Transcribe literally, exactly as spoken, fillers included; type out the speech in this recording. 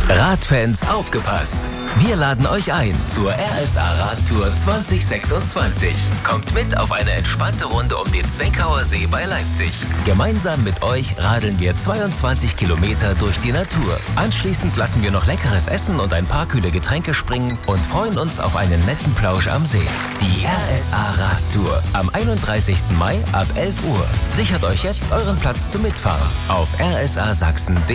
Radfans, aufgepasst! Wir laden euch ein zur R S A Radtour zwanzig sechsundzwanzig. Kommt mit auf eine entspannte Runde um den Zweckauer See bei Leipzig. Gemeinsam mit euch radeln wir zweiundzwanzig Kilometer durch die Natur. Anschließend lassen wir noch leckeres Essen und ein paar kühle Getränke springen und freuen uns auf einen netten Plausch am See. Die R S A Radtour am einunddreißigsten Mai ab elf Uhr. Sichert euch jetzt euren Platz zum Mitfahren auf r s a sachsen punkt d e.